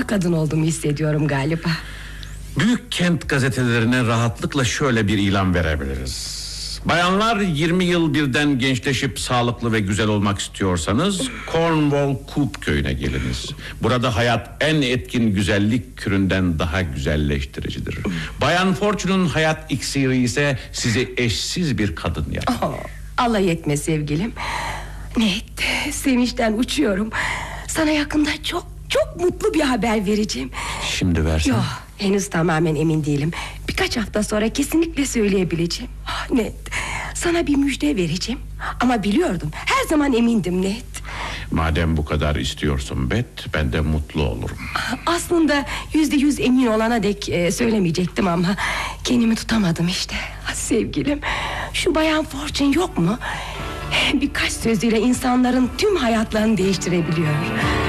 daha kadın olduğumu hissediyorum galiba. Büyük kent gazetelerine rahatlıkla şöyle bir ilan verebiliriz. Bayanlar 20 yıl birden gençleşip sağlıklı ve güzel olmak istiyorsanız Cornwall Coop köyüne geliniz. Burada hayat en etkin güzellik küründen daha güzelleştiricidir. Bayan Fortune'un hayat iksiri ise sizi eşsiz bir kadın yapar. Alay etme sevgilim. Net, sevinçten uçuyorum. Sana yakında çok mutlu bir haber vereceğim. Şimdi versen. Yok, henüz tamamen emin değilim. Birkaç hafta sonra kesinlikle söyleyebileceğim. Net, sana bir müjde vereceğim. Ama biliyordum, her zaman emindim Net. Madem bu kadar istiyorsun Bet, ben de mutlu olurum. Aslında %100 emin olana dek söylemeyecektim ama kendimi tutamadım işte. Sevgilim, şu Bayan Fortune yok mu? Birkaç sözüyle insanların tüm hayatlarını değiştirebiliyor.